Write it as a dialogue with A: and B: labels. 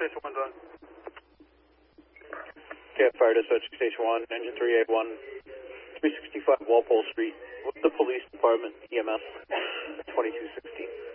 A: Station 1's on.
B: Okay, Fire Dispatch Station 1, Engine 381, 365 Walpole Street. What's the police department, EMS, 2216?